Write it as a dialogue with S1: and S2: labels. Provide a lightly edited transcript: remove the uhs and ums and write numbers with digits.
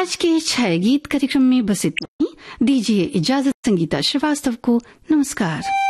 S1: आज के छाया गीत कार्यक्रम में बस इतना ही। दीजिए इजाजत संगीता श्रीवास्तव को। नमस्कार।